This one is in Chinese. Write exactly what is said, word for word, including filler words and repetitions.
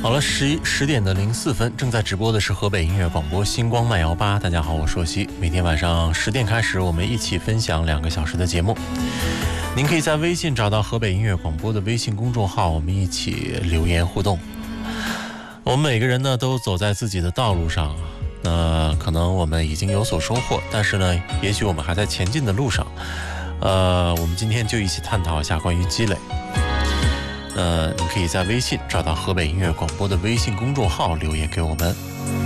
好了，十十点的零四分，正在直播的是河北音乐广播星光慢摇吧。大家好，我是若曦。每天晚上十点开始，我们一起分享两个小时的节目。您可以在微信找到河北音乐广播的微信公众号，我们一起留言互动。我们每个人呢都走在自己的道路上，那可能我们已经有所收获，但是呢，也许我们还在前进的路上。呃，我们今天就一起探讨一下关于积累。呃，你可以在微信找到河北音乐广播的微信公众号留言给我们。